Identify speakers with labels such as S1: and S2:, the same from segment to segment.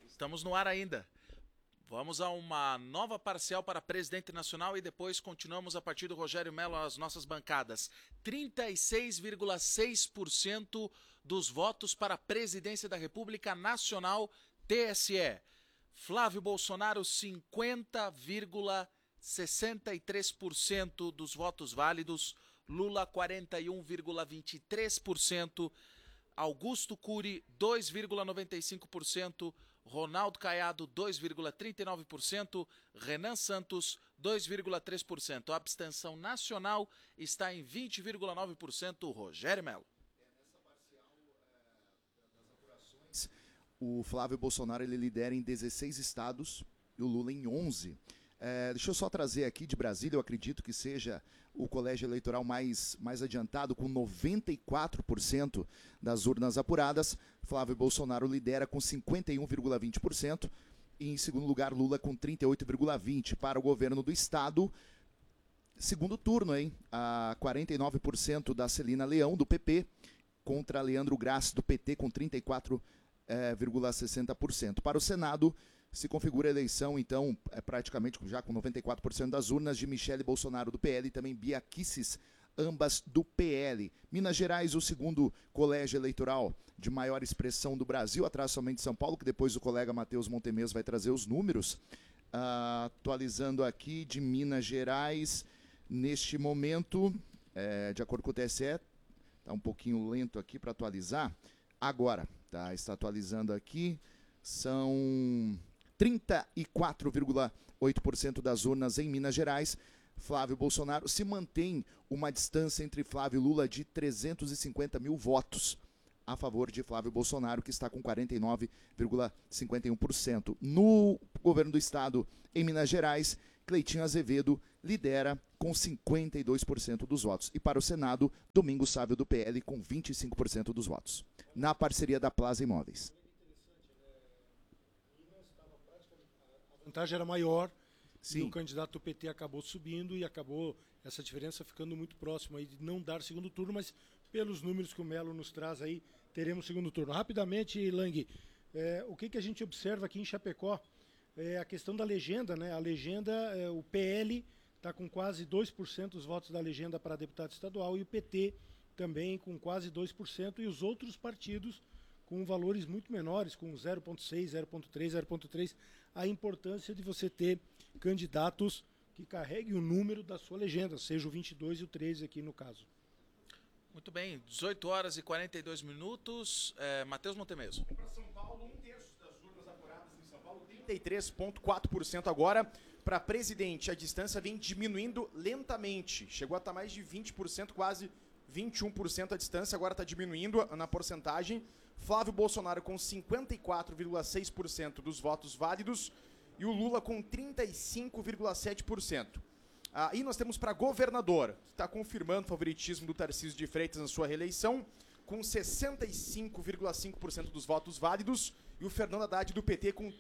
S1: Estamos no ar ainda. Vamos a uma nova parcial para presidente nacional e depois continuamos a partir do Rogério Mello as nossas bancadas. 36,6% dos votos para a presidência da República Nacional, TSE. Flávio Bolsonaro, 50,63% dos votos válidos. Lula, 41,23%. Augusto Cury, 2,95%, Ronaldo Caiado, 2,39%, Renan Santos, 2,3%. A abstenção nacional está em 20,9%. Rogério Mello.
S2: Nessa parcial das apurações, o Flávio Bolsonaro ele lidera em 16 estados e o Lula em 11. Deixa eu só trazer aqui de Brasília, eu acredito que seja o colégio eleitoral mais adiantado, com 94% das urnas apuradas. Flávio Bolsonaro lidera com 51,20% e em segundo lugar Lula com 38,20%. Para o governo do estado, segundo turno, hein? A 49% da Celina Leão, do PP, contra Leandro Graça, do PT, com 34,60%. Para o Senado, se configura a eleição, então, praticamente já com 94% das urnas, de Michele Bolsonaro, do PL, e também Bia Kicis, ambas do PL. Minas Gerais, o segundo colégio eleitoral de maior expressão do Brasil, atrás somente de São Paulo, que depois o colega Matheus Montemes vai trazer os números. Atualizando aqui de Minas Gerais, neste momento, de acordo com o TSE, está um pouquinho lento aqui para atualizar. Agora, está atualizando aqui, são 34,8% das urnas em Minas Gerais. Flávio Bolsonaro se mantém uma distância entre Flávio e Lula de 350 mil votos a favor de Flávio Bolsonaro, que está com 49,51%. No governo do estado, em Minas Gerais, Cleitinho Azevedo lidera com 52% dos votos. E para o Senado, Domingos Sávio, do PL, com 25% dos votos. Na parceria da Plaza Imóveis.
S3: A vantagem era maior.
S2: Sim.
S3: E o candidato do PT acabou subindo e acabou essa diferença ficando muito próxima aí de não dar segundo turno, mas pelos números que o Melo nos traz aí, teremos segundo turno. Rapidamente, Lang, o que a gente observa aqui em Chapecó é a questão da legenda, né? A legenda, o PL está com quase 2% dos votos da legenda para deputado estadual e o PT também com quase 2% e os outros partidos com valores muito menores, com 0,6, 0,3, 0,3, a importância de você ter candidatos que carreguem o número da sua legenda, seja o 22 e o 13 aqui no caso.
S1: Muito bem, 18 horas e 42 minutos. Matheus Montemeso.
S4: Para São Paulo, um terço das urnas apuradas em São Paulo, 33,4% agora. Para presidente, a distância vem diminuindo lentamente. Chegou a estar mais de 20%, quase 21% a distância, agora está diminuindo na porcentagem. Flávio Bolsonaro com 54,6% dos votos válidos e o Lula com 35,7%. Aí nós temos para governador, que está confirmando o favoritismo do Tarcísio de Freitas na sua reeleição, com 65,5% dos votos válidos, e o Fernando Haddad do PT com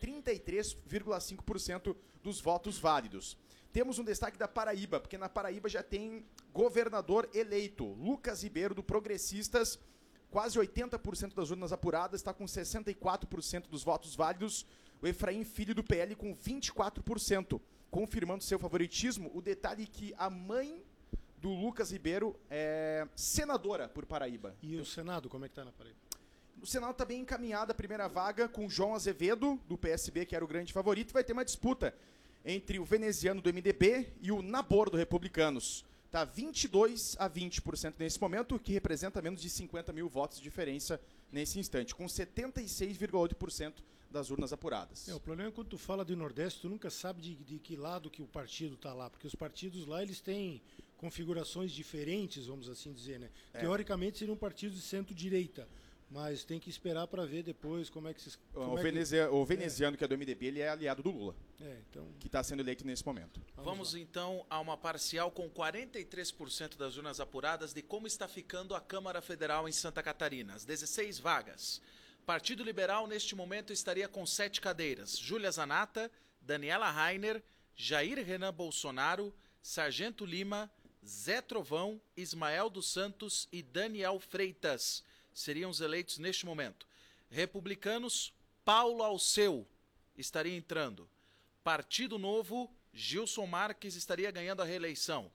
S4: 33,5% dos votos válidos. Temos um destaque da Paraíba, porque na Paraíba já tem governador eleito. Lucas Ribeiro, do Progressistas, quase 80% das urnas apuradas, está com 64% dos votos válidos. O Efraim Filho, do PL, com 24%, confirmando seu favoritismo. O detalhe é que a mãe do Lucas Ribeiro é senadora por Paraíba.
S3: E o Senado, como é que está na Paraíba?
S4: O Senado está bem encaminhado a primeira vaga com João Azevedo, do PSB, que era o grande favorito. Vai ter uma disputa entre o veneziano do MDB e o Nabor, do Republicanos. Está 22% a 20% nesse momento, que representa menos de 50 mil votos de diferença nesse instante, com 76,8% das urnas apuradas.
S3: O problema é quando tu fala do Nordeste, tu nunca sabe de que lado que o partido está lá, porque os partidos lá eles têm configurações diferentes, vamos assim dizer, né? Teoricamente seriam partidos de centro-direita, mas tem que esperar para ver depois como é que se...
S4: O veneziano, que é do MDB, ele é aliado do Lula,
S3: então...
S4: que está sendo eleito nesse momento.
S1: Vamos então a uma parcial com 43% das urnas apuradas de como está ficando a Câmara Federal em Santa Catarina. As 16 vagas. Partido Liberal, neste momento, estaria com 7 cadeiras. Júlia Zanata, Daniela Rainer, Jair Renan Bolsonaro, Sargento Lima, Zé Trovão, Ismael dos Santos e Daniel Freitas seriam os eleitos neste momento. Republicanos, Paulo Alceu, estaria entrando. Partido Novo, Gilson Marques estaria ganhando a reeleição.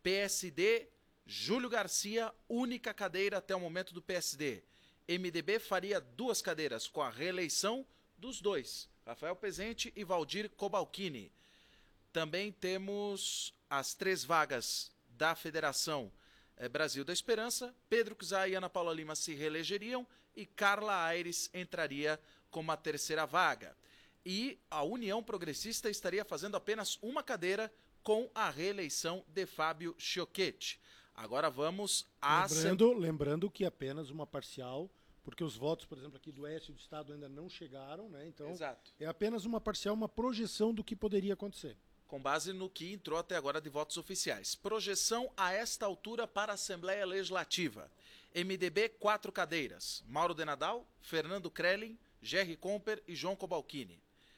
S1: PSD, Júlio Garcia, única cadeira até o momento do PSD. MDB faria 2 cadeiras com a reeleição dos dois, Rafael Pezente e Valdir Cobalcini. Também temos as 3 vagas da Federação Brasil da Esperança. Pedro Czar e Ana Paula Lima se reelegeriam e Carla Aires entraria como a 3ª vaga. E a União Progressista estaria fazendo apenas uma cadeira com a reeleição de Fábio Chiocchetti. Agora vamos a...
S3: Lembrando que apenas uma parcial, porque os votos, por exemplo, aqui do oeste do estado ainda não chegaram, né? Então,
S1: Exato.
S3: é apenas uma parcial, uma projeção do que poderia acontecer.
S1: Com base no que entrou até agora de votos oficiais. Projeção a esta altura para a Assembleia Legislativa. MDB, 4 cadeiras. Mauro de Nadal, Fernando Krellin, Gerry Comper e João Cobalcini.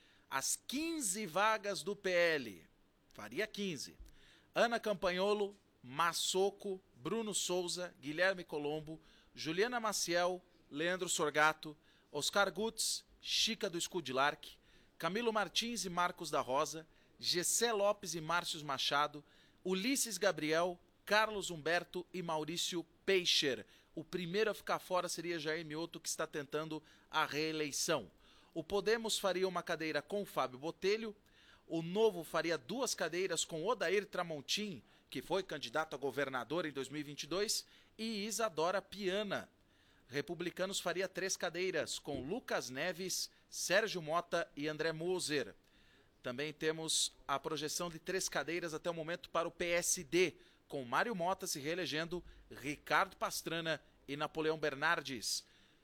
S1: As 15 vagas do PL, faria 15. Ana Campagnolo, Massoco, Bruno Souza, Guilherme Colombo, Juliana Maciel, Leandro Sorgato, Oscar Gutz, Chica do Scudilarc, Camilo Martins e Marcos da Rosa, Gessé Lopes e Márcios Machado, Ulisses Gabriel, Carlos Humberto e Maurício Peixer. O primeiro a ficar fora seria Jair Mioto, que está tentando a reeleição. O Podemos faria uma cadeira com Fábio Botelho, o Novo faria 2 cadeiras com Odair Tramontim, que foi candidato a governador em 2022, e Isadora Piana. Republicanos faria 3 cadeiras com Lucas Neves, Sérgio Mota e André Moser. Também temos a projeção de 3 cadeiras até o momento para o PSD, com Mário Mota se reelegendo, Ricardo Pastrana e Napoleão Bernardes.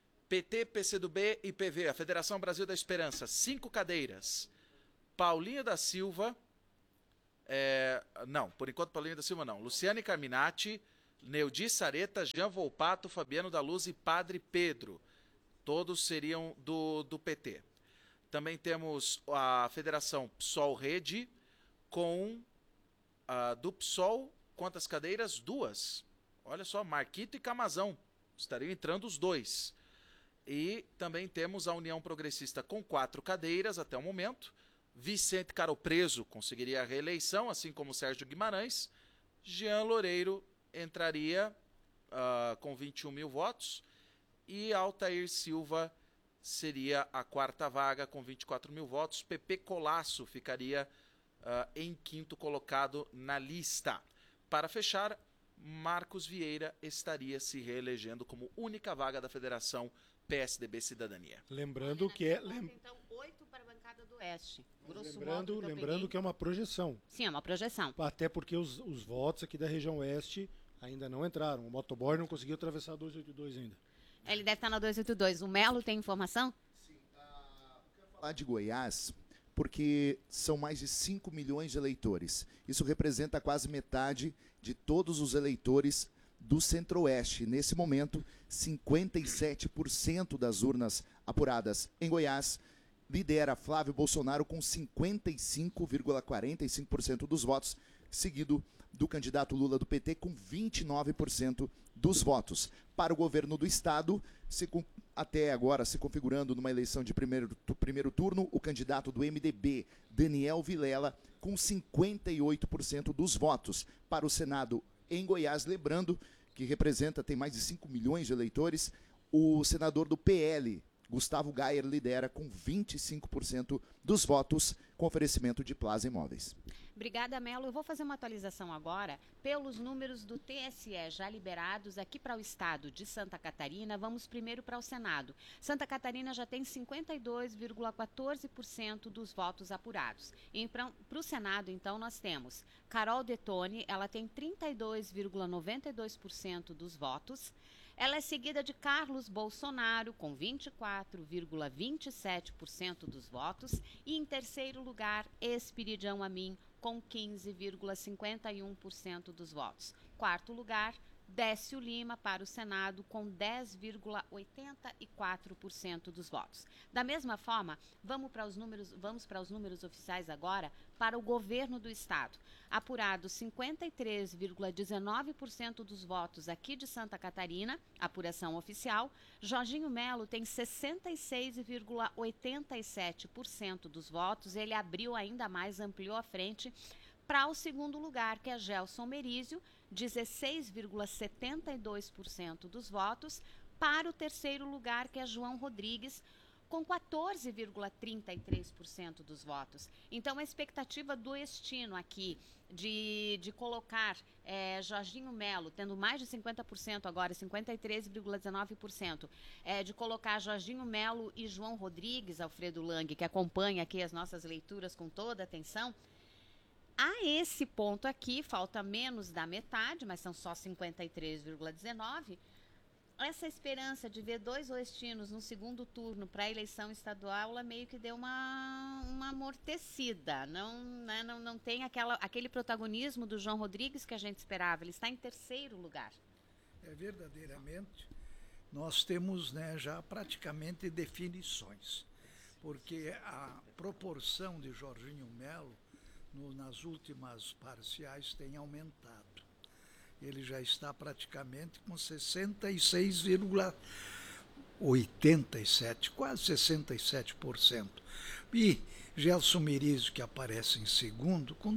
S1: PT, PCdoB e PV, a Federação Brasil da Esperança, 5 cadeiras. Paulinho da Silva, não, por enquanto Paulinho da Silva não. Luciane Carminati, Neudi Sareta, Jean Volpato, Fabiano da Luz e Padre Pedro. Todos seriam do PT. Também temos a Federação PSOL Rede, com do PSOL, quantas cadeiras? 2. Olha só, Marquito e Camazão. Estariam entrando os 2. E também temos a União Progressista com 4 cadeiras até o momento. Vicente Caropreso conseguiria a reeleição, assim como Sérgio Guimarães. Jean Loureiro entraria com 21 mil votos. E Altair Silva seria a 4ª vaga com 24 mil votos. PP Colasso ficaria em 5º colocado na lista. Para fechar, Marcos Vieira estaria se reelegendo como única vaga da Federação PSDB Cidadania.
S3: Lembrando que é...
S5: Então, 8 para a bancada do Oeste.
S3: Lembrando que é uma projeção.
S5: Sim, é uma projeção.
S3: Até porque os votos aqui da região Oeste ainda não entraram. O motoboy não conseguiu atravessar a 282 ainda.
S5: Ele deve estar na 282. O Melo tem informação?
S2: Sim. Eu quero falar de Goiás, porque são mais de 5 milhões de eleitores. Isso representa quase metade de todos os eleitores do Centro-Oeste. Nesse momento, 57% das urnas apuradas em Goiás lidera Flávio Bolsonaro com 55,45% dos votos, seguido do candidato Lula do PT com 29% dos votos. Para o governo do estado, até agora se configurando numa eleição de primeiro turno, o candidato do MDB, Daniel Vilela, com 58% dos votos. Para o Senado em Goiás, lembrando que tem mais de 5 milhões de eleitores, o senador do PL, Gustavo Gayer, lidera com 25% dos votos, com oferecimento de Plaza Imóveis.
S5: Obrigada, Melo. Eu vou fazer uma atualização agora pelos números do TSE já liberados aqui para o estado de Santa Catarina. Vamos primeiro para o Senado. Santa Catarina já tem 52,14% dos votos apurados. E para o Senado, então, nós temos Carol Detone, ela tem 32,92% dos votos. Ela é seguida de Carlos Bolsonaro, com 24,27% dos votos. E em terceiro lugar, Espiridião Amin, com 15,51% dos votos. Quarto lugar, Décio Lima para o Senado com 10,84% dos votos. Da mesma forma, vamos para os números oficiais agora para o governo do estado. Apurado 53,19% dos votos aqui de Santa Catarina, apuração oficial. Jorginho Melo tem 66,87% dos votos. Ele abriu ainda mais, ampliou a frente para o segundo lugar, que é Gelson Merizio, 16,72% dos votos, para o terceiro lugar, que é João Rodrigues, com 14,33% dos votos. Então, a expectativa do destino aqui de colocar Jorginho Melo, tendo mais de 50% agora, 53,19%, de colocar Jorginho Melo e João Rodrigues, Alfredo Lang, que acompanha aqui as nossas leituras com toda atenção. A esse ponto aqui, falta menos da metade, mas são só 53,19%. Essa esperança de ver dois destinos no segundo turno para a eleição estadual, ela meio que deu uma amortecida. Não tem aquele protagonismo do João Rodrigues que a gente esperava. Ele está em terceiro lugar.
S6: Verdadeiramente, nós temos, já praticamente definições, porque a proporção de Jorginho Melo nas últimas parciais tem aumentado. Ele já está praticamente com 66,87%, quase 67%. E Gelson Merizio, que aparece em segundo, com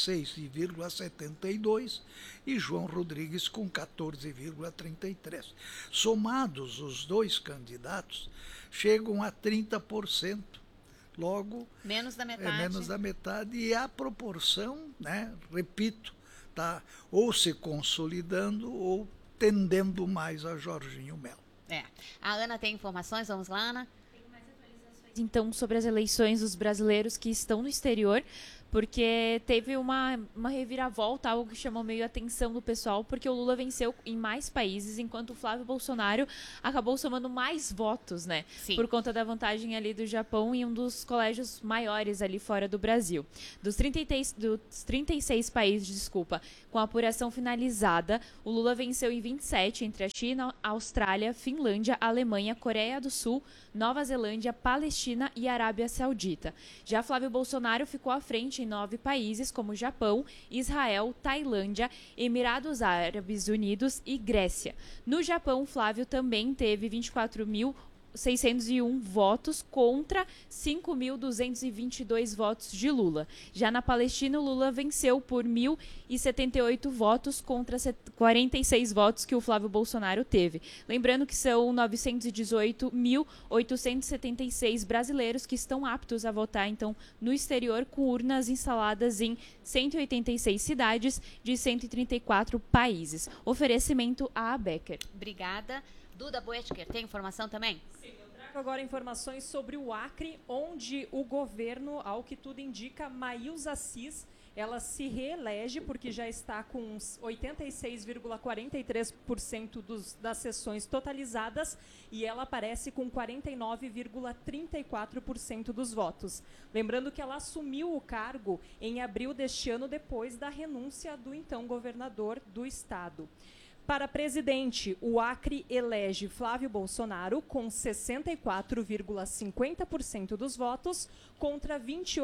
S6: 16,72%, e João Rodrigues com 14,33%. Somados, os dois candidatos chegam a 30%. Logo,
S5: menos da metade.
S6: Menos da metade, e a proporção, repito, está ou se consolidando ou tendendo mais a Jorginho Melo.
S5: A Ana tem informações, vamos lá, Ana?
S7: Tenho mais atualizações, então, sobre as eleições dos brasileiros que estão no exterior, porque teve uma reviravolta, algo que chamou meio a atenção do pessoal, porque o Lula venceu em mais países, enquanto o Flávio Bolsonaro acabou somando mais votos,
S5: Sim.
S7: Por conta da vantagem ali do Japão em um dos colégios maiores ali fora do Brasil. Dos 36 países, com a apuração finalizada, o Lula venceu em 27, entre a China, Austrália, Finlândia, Alemanha, Coreia do Sul, Nova Zelândia, Palestina e Arábia Saudita. Já Flávio Bolsonaro ficou à frente em 9 países, como Japão, Israel, Tailândia, Emirados Árabes Unidos e Grécia. No Japão, Flávio também teve 24.601 votos contra 5.222 votos de Lula. Já na Palestina, o Lula venceu por 1.078 votos contra 46 votos que o Flávio Bolsonaro teve. Lembrando que são 918.876 brasileiros que estão aptos a votar, então, no exterior, com urnas instaladas em 186 cidades de 134 países. Oferecimento à Becker.
S5: Obrigada. Duda Boetker, tem informação também?
S8: Sim, eu trago agora informações sobre o Acre, onde o governo, ao que tudo indica, Maílza Assis, ela se reelege porque já está com 86,43% das sessões totalizadas e ela aparece com 49,34% dos votos. Lembrando que ela assumiu o cargo em abril deste ano, depois da renúncia do então governador do estado. Para presidente, o Acre elege Flávio Bolsonaro com 64,50% dos votos contra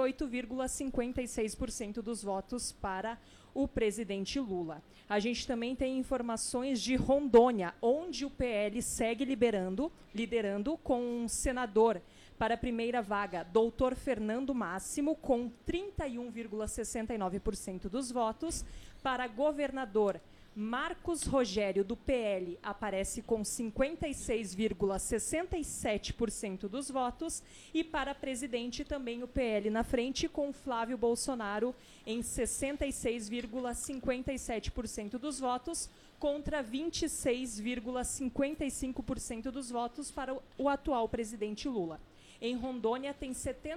S8: 28,56% dos votos para o presidente Lula. A gente também tem informações de Rondônia, onde o PL segue liderando com um senador para a primeira vaga, Dr. Fernando Máximo, com 31,69% dos votos. Para governador, Marcos Rogério, do PL, aparece com 56,67% dos votos. E para presidente, também o PL na frente, com Flávio Bolsonaro em 66,57% dos votos, contra 26,55% dos votos para o atual presidente Lula. Em Rondônia, tem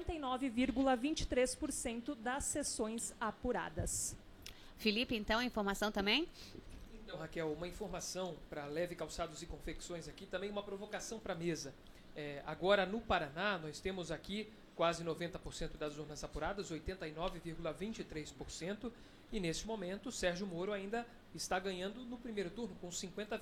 S8: 79,23% das sessões apuradas.
S5: Felipe, então, informação também?
S9: Então, Raquel, uma informação para Leve Calçados e Confecções aqui, também uma provocação para a mesa. Agora, no Paraná, nós temos aqui quase 90% das urnas apuradas, 89,23%, e neste momento, Sérgio Moro ainda está ganhando no primeiro turno, com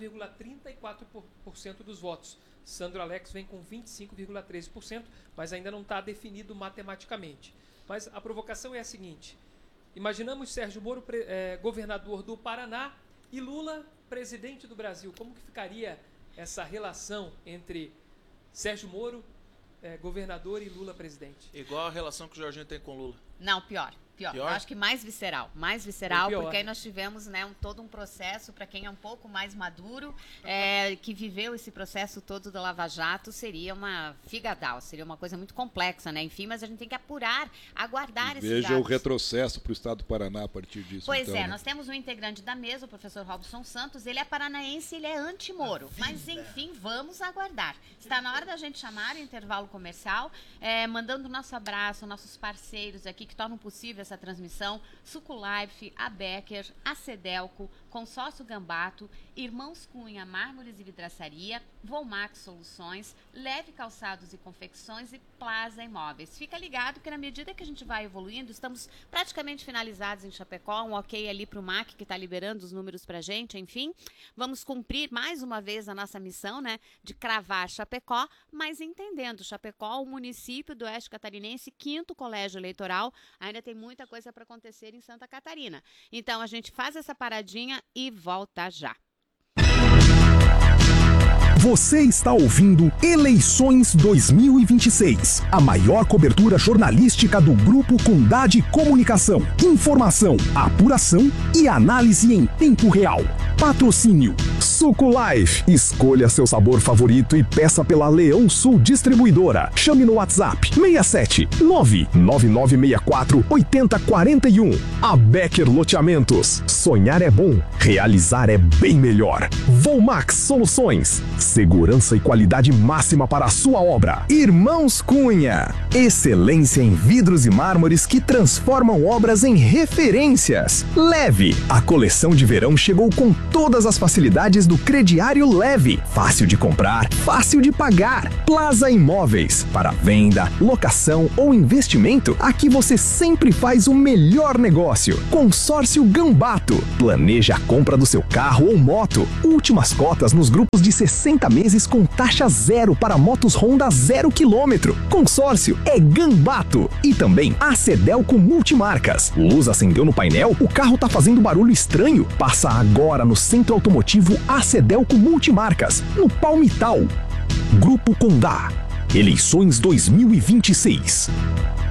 S9: 50,34% dos votos. Sandro Alex vem com 25,13%, mas ainda não está definido matematicamente. Mas a provocação é a seguinte: imaginamos Sérgio Moro governador do Paraná e Lula presidente do Brasil. Como que ficaria essa relação entre Sérgio Moro, governador, e Lula presidente?
S1: Igual a relação que o Jorginho tem com o Lula.
S5: Não, pior. Eu acho que mais visceral, porque aí nós tivemos, né, todo um processo, para quem é um pouco mais maduro, que viveu esse processo todo do Lava Jato, seria uma figadal, seria uma coisa muito complexa, né? Enfim, mas a gente tem que apurar, aguardar esses dados.
S10: Veja o retrocesso para o estado do Paraná a partir disso.
S5: Pois
S10: então,
S5: nós temos um integrante da mesa, o professor Robson Santos, ele é paranaense, ele é anti-Moro, mas enfim, vamos aguardar. Está na hora da gente chamar o intervalo comercial, mandando nosso abraço, nossos parceiros aqui que tornam possível essa transmissão: Suculife, a Becker, a Cedelco, Consórcio Gambato, Irmãos Cunha Mármores e Vidraçaria, Volmax Soluções, Leve Calçados e Confecções e Plaza Imóveis. Fica ligado que na medida que a gente vai evoluindo, estamos praticamente finalizados em Chapecó, um ok ali para o MAC que está liberando os números para a gente, enfim. Vamos cumprir mais uma vez a nossa missão, né, de cravar Chapecó, mas entendendo Chapecó, o município do Oeste Catarinense, 5º colégio eleitoral, ainda tem muita coisa para acontecer em Santa Catarina. Então a gente faz essa paradinha e volta já.
S11: Você está ouvindo Eleições 2026, a maior cobertura jornalística do Grupo Condade Comunicação. Informação, apuração e análise em tempo real. Patrocínio Suculife. Escolha seu sabor favorito e peça pela Leão Sul Distribuidora. Chame no WhatsApp 67 99964 8041. A Becker Loteamentos. Sonhar é bom, realizar é bem melhor. Volmax Soluções. Segurança e qualidade máxima para a sua obra. Irmãos Cunha. Excelência em vidros e mármores que transformam obras em referências. Leve. A coleção de verão chegou com todas as facilidades do crediário Leve. Fácil de comprar, fácil de pagar. Plaza Imóveis. Para venda, locação ou investimento, aqui você sempre faz o melhor negócio. Consórcio Gambato. Planeja a compra do seu carro ou moto. Últimas cotas nos grupos de 60 meses com taxa zero para motos Honda 0 km. Consórcio é Gambato. E também a Cedelco Multimarcas. Luz acendeu no painel? O carro tá fazendo barulho estranho? Passa agora no Centro Automotivo a Cedelco Multimarcas, no Palmital. Grupo Condá. Eleições 2026.